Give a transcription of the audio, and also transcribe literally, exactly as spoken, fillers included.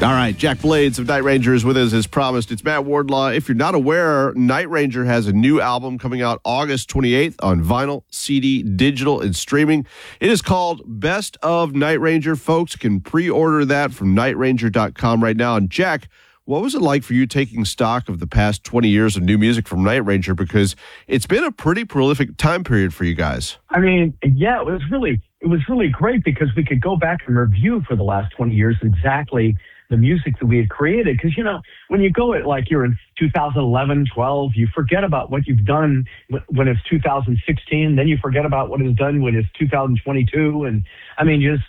All right, Jack Blades of Night Ranger is with us as promised. It's Matt Wardlaw. If you're not aware, Night Ranger has a new album coming out August twenty-eighth on vinyl, C D, digital, and streaming. It is called Best of Night Ranger. Folks can pre-order that from night ranger dot com right now. And Jack, what was it like for you taking stock of the past twenty years of new music from Night Ranger? Because it's been a pretty prolific time period for you guys. I mean, yeah, it was really, it was really great because we could go back and review for the last twenty years exactly the music that we had created. Because, you know, when you go at like you're in two thousand eleven, twelve, you forget about what you've done when it's two thousand sixteen. Then you forget about what is done when it's two thousand twenty-two. And I mean, you just,